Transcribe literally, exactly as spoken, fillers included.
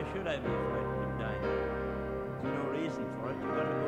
should I be frightened of dying? There's no reason for it. You've got to